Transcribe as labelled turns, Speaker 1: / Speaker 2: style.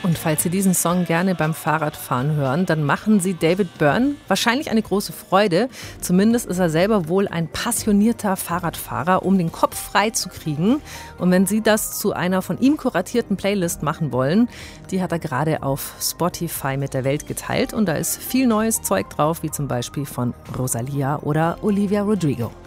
Speaker 1: Und falls Sie diesen Song gerne beim Fahrradfahren hören, dann machen Sie David Byrne wahrscheinlich eine große Freude. Zumindest ist er selber wohl ein passionierter Fahrradfahrer, um den Kopf frei zu kriegen. Und wenn Sie das zu einer von ihm kuratierten Playlist machen wollen, die hat er gerade auf Spotify mit der Welt geteilt. Und da ist viel neues Zeug drauf, wie zum Beispiel von Rosalia oder Olivia Rodrigo.